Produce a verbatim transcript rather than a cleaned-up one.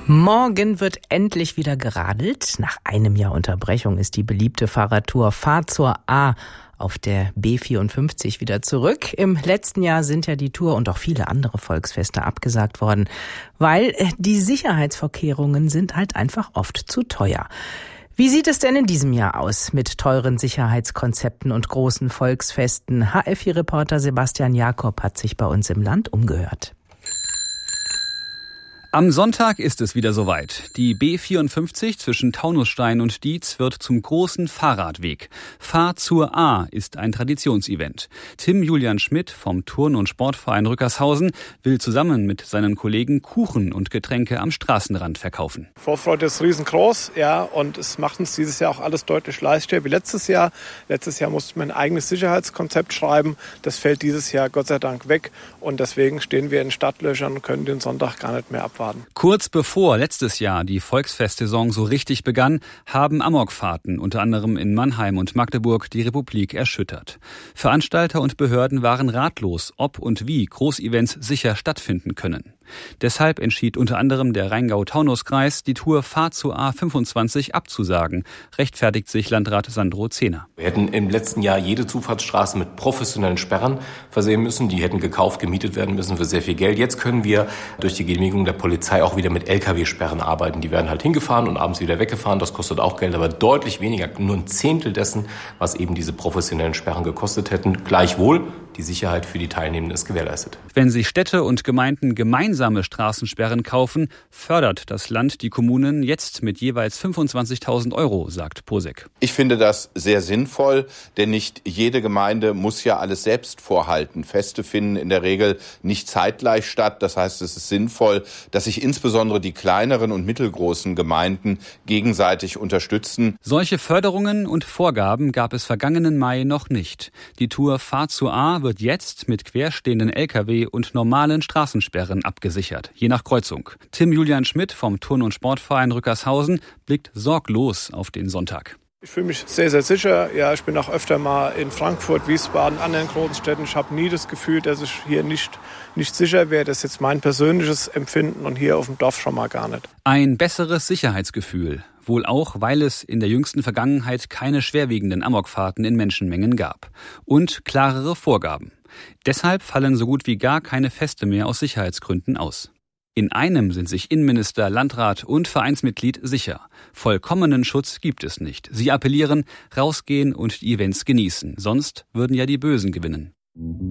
Morgen wird endlich wieder geradelt. Nach einem Jahr Unterbrechung ist die beliebte Fahrradtour Fahr zur A auf der B vierundfünfzig wieder zurück. Im letzten Jahr sind ja die Tour und auch viele andere Volksfeste abgesagt worden, weil die Sicherheitsvorkehrungen sind halt einfach oft zu teuer. Wie sieht es denn in diesem Jahr aus mit teuren Sicherheitskonzepten und großen Volksfesten? H F vier-Reporter Sebastian Jakob hat sich bei uns im Land umgehört. Am Sonntag ist es wieder soweit. Die B vierundfünfzig zwischen Taunusstein und Dietz wird zum großen Fahrradweg. Fahr zur A ist ein Traditionsevent. Tim Julian Schmidt vom Turn- und Sportverein Rückershausen will zusammen mit seinen Kollegen Kuchen und Getränke am Straßenrand verkaufen. Vorfreude ist riesengroß, ja, und es macht uns dieses Jahr auch alles deutlich leichter wie letztes Jahr. Letztes Jahr mussten wir ein eigenes Sicherheitskonzept schreiben. Das fällt dieses Jahr Gott sei Dank weg und deswegen stehen wir in Startlöchern und können den Sonntag gar nicht mehr abwarten. Kurz bevor letztes Jahr die Volksfestsaison so richtig begann, haben Amokfahrten unter anderem in Mannheim und Magdeburg die Republik erschüttert. Veranstalter und Behörden waren ratlos, ob und wie Großevents sicher stattfinden können. Deshalb entschied unter anderem der Rheingau-Taunus-Kreis, die Tour Fahr zur A fünfundzwanzig abzusagen, rechtfertigt sich Landrat Sandro Zehner. Wir hätten im letzten Jahr jede Zufahrtsstraße mit professionellen Sperrern versehen müssen. Die hätten gekauft, gemietet werden müssen für sehr viel Geld. Jetzt können wir durch die Genehmigung der Polizei auch wieder mit L K W-Sperren arbeiten. Die werden halt hingefahren und abends wieder weggefahren. Das kostet auch Geld, aber deutlich weniger, nur ein Zehntel dessen, was eben diese professionellen Sperren gekostet hätten. Gleichwohl, die Sicherheit für die Teilnehmenden ist gewährleistet. Wenn sich Städte und Gemeinden gemeinsame Straßensperren kaufen, fördert das Land die Kommunen jetzt mit jeweils fünfundzwanzigtausend Euro, sagt Posek. Ich finde das sehr sinnvoll, denn nicht jede Gemeinde muss ja alles selbst vorhalten. Feste finden in der Regel nicht zeitgleich statt. Das heißt, es ist sinnvoll, dass sich insbesondere die kleineren und mittelgroßen Gemeinden gegenseitig unterstützen. Solche Förderungen und Vorgaben gab es vergangenen Mai noch nicht. Die Tour Fahr zur A wird jetzt mit querstehenden L K W und normalen Straßensperren abgesichert, je nach Kreuzung. Tim Julian Schmidt vom Turn- und Sportverein Rückershausen blickt sorglos auf den Sonntag. Ich fühle mich sehr, sehr sicher. Ja, ich bin auch öfter mal in Frankfurt, Wiesbaden, anderen großen Städten. Ich habe nie das Gefühl, dass ich hier nicht, nicht sicher wäre. Das ist jetzt mein persönliches Empfinden und hier auf dem Dorf schon mal gar nicht. Ein besseres Sicherheitsgefühl. Wohl auch, weil es in der jüngsten Vergangenheit keine schwerwiegenden Amokfahrten in Menschenmengen gab. Und klarere Vorgaben. Deshalb fallen so gut wie gar keine Feste mehr aus Sicherheitsgründen aus. In einem sind sich Innenminister, Landrat und Vereinsmitglied sicher. Vollkommenen Schutz gibt es nicht. Sie appellieren, rausgehen und die Events genießen. Sonst würden ja die Bösen gewinnen.